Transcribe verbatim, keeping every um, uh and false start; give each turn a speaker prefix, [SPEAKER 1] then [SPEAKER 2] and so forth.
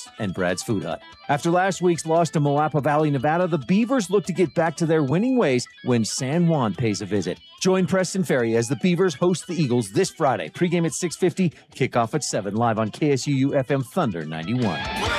[SPEAKER 1] Sports and Brad's Food Hut. After last week's loss to Moapa Valley, Nevada, the Beavers look to get back to their winning ways when San Juan pays a visit. Join Preston Ferry as the Beavers host the Eagles this Friday. Pregame at six fifty, kickoff at seven, live on K S U U F M Thunder ninety-one.